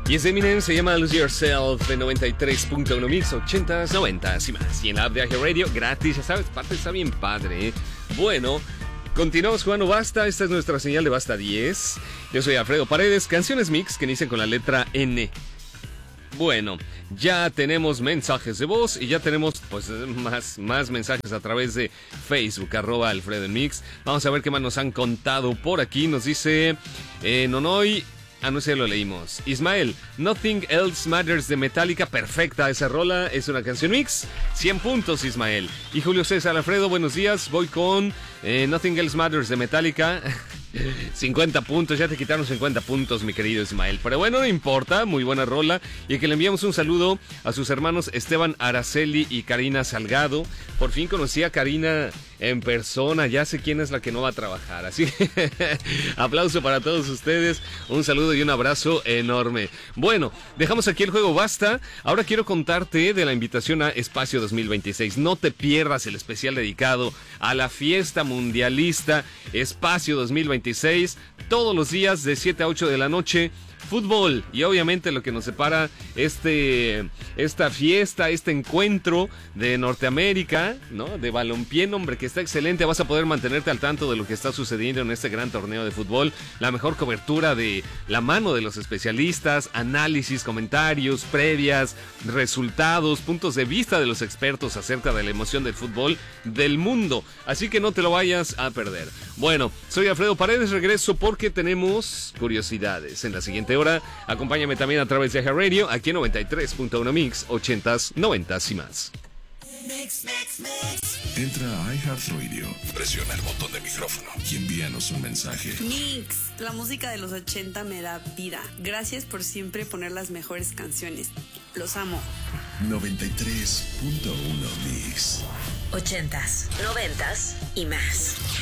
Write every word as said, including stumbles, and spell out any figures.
Y es Eminem, se llama Lose Yourself de noventa y tres punto uno Mix, ochentas, noventas y más. Y en la app de A G Radio, gratis, ya sabes, parte está bien padre, ¿eh? Bueno, continuamos jugando Basta, esta es nuestra señal de Basta diez. Yo soy Alfredo Paredes, canciones mix que inician con la letra N. Bueno, ya tenemos mensajes de voz y ya tenemos pues más, más mensajes a través de Facebook, arroba Alfredo en Mix. Vamos a ver qué más nos han contado por aquí. Nos dice eh, Nonoy. Ah, no sé, lo leímos. Ismael, Nothing Else Matters de Metallica. Perfecta esa rola, es una canción mix. cien puntos, Ismael. Y Julio César Alfredo, buenos días. Voy con eh, Nothing Else Matters de Metallica. cincuenta puntos, ya te quitaron cincuenta puntos, mi querido Ismael. Pero bueno, no importa, muy buena rola. Y que le enviamos un saludo a sus hermanos Esteban Araceli y Karina Salgado. Por fin conocí a Karina en persona, ya sé quién es la que no va a trabajar. Así que aplauso para todos ustedes, un saludo y un abrazo enorme. Bueno, dejamos aquí el juego Basta. Ahora quiero contarte de la invitación a Espacio dos mil veintiséis. No te pierdas el especial dedicado a la fiesta mundialista Espacio dos mil veintiséis, todos los días de siete a ocho de la noche. Fútbol y obviamente lo que nos separa este, esta fiesta, este encuentro de Norteamérica, ¿no? De balompié, hombre, que está excelente. Vas a poder mantenerte al tanto de lo que está sucediendo en este gran torneo de fútbol. La mejor cobertura de la mano de los especialistas, análisis, comentarios, previas, resultados, puntos de vista de los expertos acerca de la emoción del fútbol del mundo. Así que no te lo vayas a perder. Bueno, soy Alfredo Paredes, regreso porque tenemos curiosidades en la siguiente hora. Acompáñame también a través de A G Radio, aquí en noventa y tres punto uno Mix, ochentas, noventas y más. Mix, mix, mix. Entra a iHeartRadio, presiona el botón de micrófono y envíanos un mensaje. Mix, la música de los ochenta me da vida. Gracias por siempre poner las mejores canciones. Los amo. noventa y tres punto uno Mix. Ochentas, noventas y más.